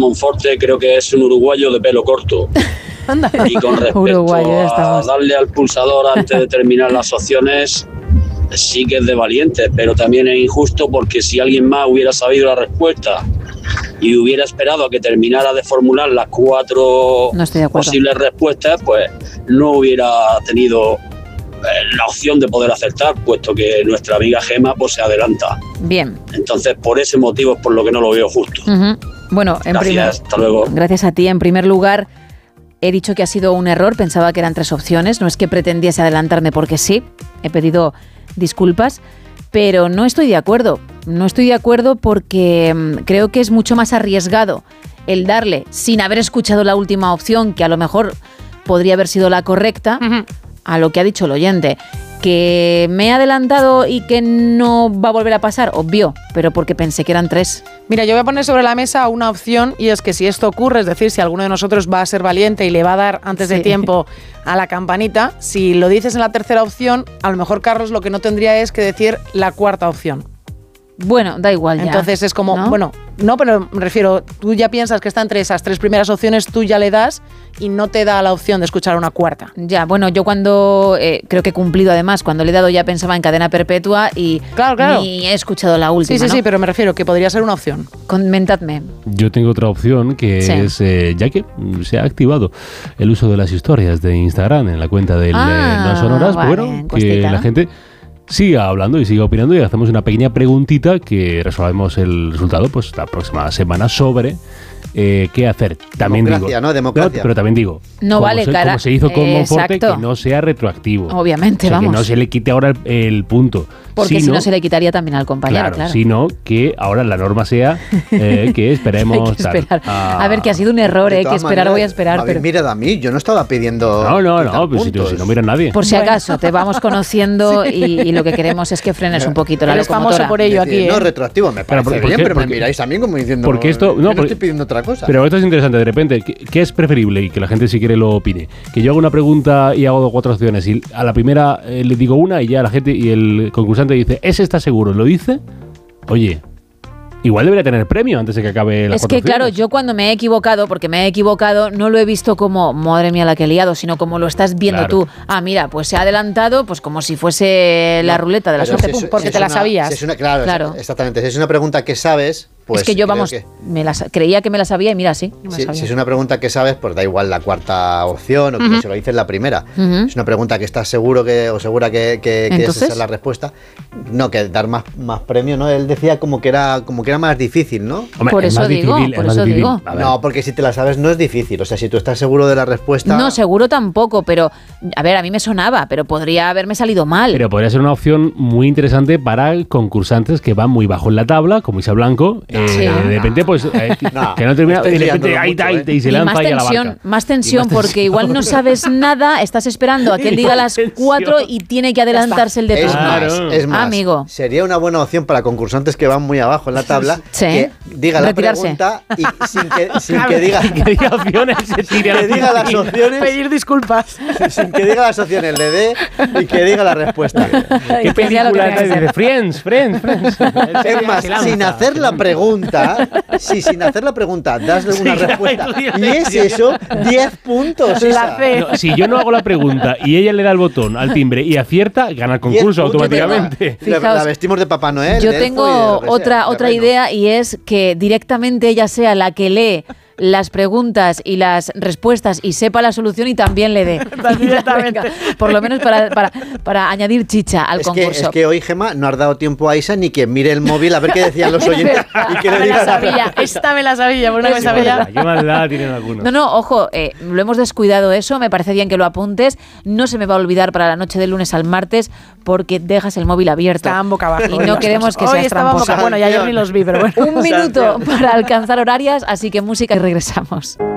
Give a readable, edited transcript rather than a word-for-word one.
Monforte creo que es un uruguayo de pelo corto. Anda. Y con respecto a darle al pulsador antes de terminar las opciones, sí que es de valiente, pero también es injusto porque si alguien más hubiera sabido la respuesta y hubiera esperado a que terminara de formular las 4 posibles respuestas, pues no hubiera tenido la opción de poder acertar, puesto que nuestra amiga Gema pues se adelanta. Bien. Entonces, por ese motivo es por lo que no lo veo justo. Bueno, hasta luego. Gracias a ti. En primer lugar, he dicho que ha sido un error, pensaba que eran 3 opciones, no es que pretendiese adelantarme porque sí, he pedido disculpas, pero no estoy de acuerdo. No estoy de acuerdo porque creo que es mucho más arriesgado el darle sin haber escuchado la última opción, que a lo mejor podría haber sido la correcta, a lo que ha dicho el oyente. Que me he adelantado y que no va a volver a pasar, obvio, pero porque pensé que eran 3. Mira, yo voy a poner sobre la mesa una opción, y es que si esto ocurre, es decir, si alguno de nosotros va a ser valiente y le va a dar antes de tiempo a la campanita, si lo dices en la tercera opción, a lo mejor Carlos lo que no tendría es que decir la cuarta opción. Bueno, da igual ya. Entonces es como, ¿no? Bueno, no, pero me refiero, tú ya piensas que está entre esas 3 primeras opciones, tú ya le das y no te da la opción de escuchar una cuarta. Ya, bueno, yo cuando, creo que he cumplido además, cuando le he dado ya pensaba en cadena perpetua y claro. ni he escuchado la última, Sí, pero me refiero que podría ser una opción. Comentadme. Yo tengo otra opción que es, ya que se ha activado el uso de las historias de Instagram en la cuenta del No Sonoras, vale, bueno, que la gente siga hablando y siga opinando y hacemos una pequeña preguntita que resolvemos el resultado pues la próxima semana sobre qué hacer. También democracia, digo, ¿no? Democracia. Pero también digo, no vale, como se hizo con Monforte, exacto, que no sea retroactivo. Obviamente, o sea, vamos. que no se le quite ahora el punto. Porque si no se le quitaría también al compañero, claro. Sino que ahora la norma sea que esperemos. Hay que esperar. A ver, que ha sido un error, que esperar maneras, voy a esperar. Pero mirad a mí, yo no estaba pidiendo. No, pues si no mira nadie. Por si acaso, te vamos conociendo y lo que queremos es que frenes un poquito la locomotora. Famoso por ello aquí. No, retroactivo, me parece bien, pero me miráis a mí como diciendo. Porque esto. No estoy pidiendo otra cosa. Pero esto es interesante. De repente, ¿qué es preferible? Y que la gente si quiere lo opine. Que yo hago una pregunta y hago 4 opciones y a la primera le digo una y ya la gente y el concursante dice, ¿ese está seguro? ¿Lo dice? Oye, igual debería tener premio antes de que acabe la. Es que claro, yo cuando me he equivocado, porque me he equivocado, no lo he visto como, madre mía la que he liado, sino como lo estás viendo tú. Ah, mira, pues se ha adelantado, pues como si fuese la ruleta de la suerte, porque te la sabías. Claro, exactamente. Si es una pregunta que sabes, pues es que yo, vamos, creía que me la sabía y mira, sí. Si es una pregunta que sabes, pues da igual la cuarta opción o que se lo dices la primera. Es una pregunta que estás seguro o segura que esa es la respuesta. No, que dar más premio, ¿no? Él decía como que era más difícil, ¿no? Hombre, por eso digo. No, porque si te la sabes no es difícil. O sea, si tú estás seguro de la respuesta. No, seguro tampoco, pero a ver, a mí me sonaba, pero podría haberme salido mal. Pero podría ser una opción muy interesante para concursantes que van muy bajo en la tabla, como Isa Blanco. De repente, pues, que no termina, de repente y se lanza ahí a la barca. Más tensión, porque igual no sabes nada, estás esperando a que él diga las 4 y tiene que adelantarse el de turno. Es más, amigo. Sería una buena opción para concursantes que van muy abajo en la tabla, que diga la pregunta y sin que diga opciones, sin que diga las opciones, pedir disculpas. Sin que diga las opciones, le dé y que diga la respuesta. ¿Qué película es de Friends? Es más, sin hacer la pregunta, sin hacer la pregunta, das una respuesta y es eso, 10 puntos. No, si yo no hago la pregunta y ella le da el botón al timbre y acierta, gana el concurso automáticamente. La vestimos de Papá Noel. Yo tengo otra idea y es que directamente ella sea la que lee las preguntas y las respuestas y sepa la solución y también le dé. Por lo menos para añadir chicha al concurso. Es que hoy, Gemma, no has dado tiempo a Isa ni que mire el móvil a ver qué decían los oyentes y que le diga esta me la sabía, por una vez sabía. ¿Qué maldad tienen algunos? No, ojo, lo hemos descuidado eso, me parece bien que lo apuntes, no se me va a olvidar para la noche del lunes al martes porque dejas el móvil abierto. Estaban boca abajo. Y no queremos que seas tramposa. Bueno, ya yo ni los vi, pero bueno. Un minuto para alcanzar horarias, así que música y regresamos.